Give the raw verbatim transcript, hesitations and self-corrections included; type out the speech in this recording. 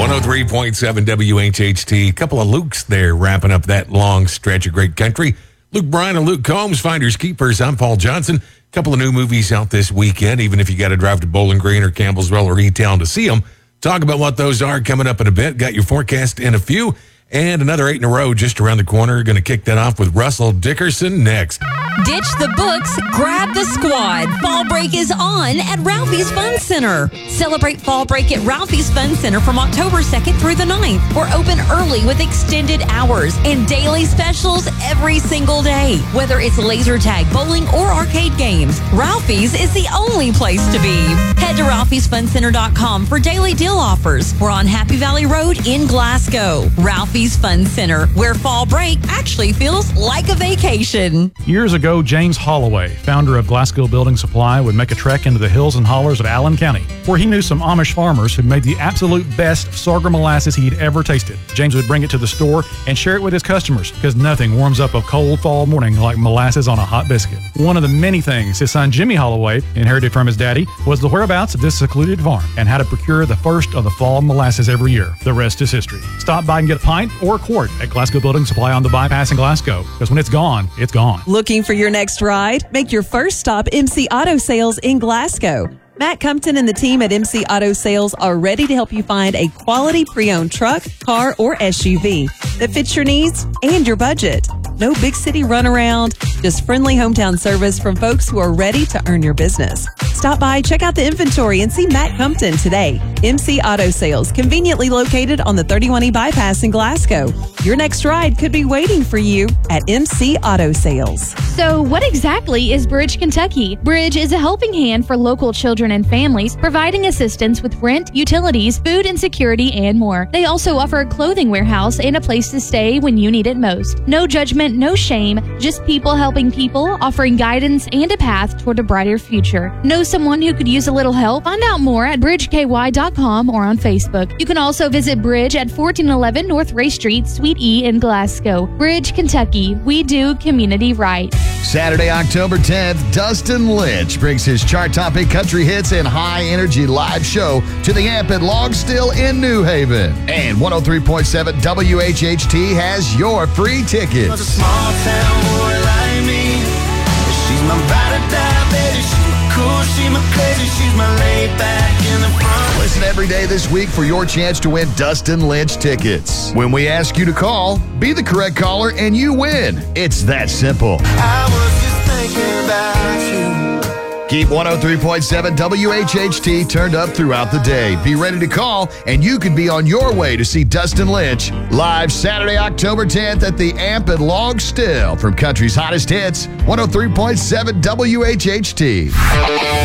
one oh three point seven W H H T. A couple of Lukes there wrapping up that long stretch of great country. Luke Bryan and Luke Combs, Finders Keepers. I'm Paul Johnson. A couple of new movies out this weekend, even if you got to drive to Bowling Green or Campbellsville or E-Town to see them. Talk about what those are coming up in a bit. Got your forecast in a few. And another eight in a row just around the corner. Going to kick that off with Russell Dickerson next. Ditch the books, grab the squad. Fall break is on at Ralphie's Fun Center. Celebrate fall break at Ralphie's Fun Center from October second through the ninth. We're open early with extended hours and daily specials every single day. Whether it's laser tag, bowling, or arcade games, Ralphie's is the only place to be. Head to Ralphie's Fun Center dot com for daily deal offers. We're on Happy Valley Road in Glasgow. Ralphie's Fun Center, where fall break actually feels like a vacation. Years ago, James Holloway, founder of Glasgow Building Supply, would make a trek into the hills and hollers of Allen County, where he knew some Amish farmers who made the absolute best sorghum molasses he'd ever tasted. James would bring it to the store and share it with his customers, because nothing warms up a cold fall morning like molasses on a hot biscuit. One of the many things his son Jimmy Holloway inherited from his daddy was the whereabouts of this secluded farm and how to procure the first of the fall molasses every year. The rest is history. Stop by and get a pint or a quart at Glasgow Building Supply on the Bypass in Glasgow, because when it's gone, it's gone. Looking for your next ride? Make your first stop M C Auto Sales in Glasgow. Matt Compton and the team at M C Auto Sales are ready to help you find a quality pre-owned truck, car, or S U V that fits your needs and your budget. No big city runaround, just friendly hometown service from folks who are ready to earn your business. Stop by, check out the inventory, and see Matt Compton today. M C Auto Sales, conveniently located on the thirty-one E Bypass in Glasgow. Your next ride could be waiting for you at M C Auto Sales. So what exactly is Bridge Kentucky? Bridge is a helping hand for local children and families, providing assistance with rent, utilities, food insecurity, and more. They also offer a clothing warehouse and a place to stay when you need it most. No judgment, no shame, just people helping people, offering guidance and a path toward a brighter future. Know someone who could use a little help? Find out more at bridge k y dot com or on Facebook. You can also visit Bridge at fourteen eleven North Ray Street, Suite E in Glasgow. Bridge, Kentucky. We do community right. Saturday, October tenth, Dustin Lynch brings his chart-topping country hits and high-energy live show to the Amp at Longstill in New Haven. And one oh three point seven W H H T has your free tickets. A small town boy like me. She's my ride or die, baby. She's my cool, she's my crazy, she's my laid back in the front. Listen every day this week for your chance to win Dustin Lynch tickets. When we ask you to call, be the correct caller and you win. It's that simple. I was just thinking about you. Keep one oh three point seven W H H T turned up throughout the day. Be ready to call, and you could be on your way to see Dustin Lynch live Saturday, October tenth at the Amp at Longstill. From country's hottest hits, one oh three point seven W H H T.